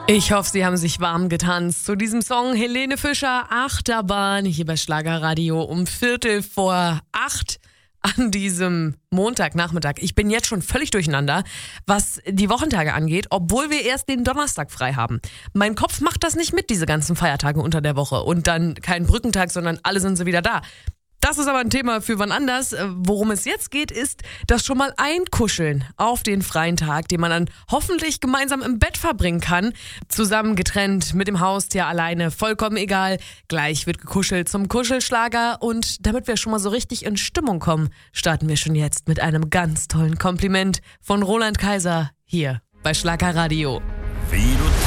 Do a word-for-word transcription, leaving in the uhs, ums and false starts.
Ich hoffe, Sie haben sich warm getanzt zu diesem Song Helene Fischer, Achterbahn, hier bei Schlagerradio um Viertel vor acht an diesem Montagnachmittag. Ich bin jetzt schon völlig durcheinander, was die Wochentage angeht, obwohl wir erst den Donnerstag frei haben. Mein Kopf macht das nicht mit, diese ganzen Feiertage unter der Woche und dann kein Brückentag, sondern alle sind so wieder da. Das ist aber ein Thema für wann anders. Worum es jetzt geht, ist das schon mal Einkuscheln auf den freien Tag, den man dann hoffentlich gemeinsam im Bett verbringen kann. Zusammen, getrennt, mit dem Haustier, alleine, vollkommen egal. Gleich wird gekuschelt zum Kuschelschlager. Und damit wir schon mal so richtig in Stimmung kommen, starten wir schon jetzt mit einem ganz tollen Kompliment von Roland Kaiser hier bei Schlagerradio. Wie du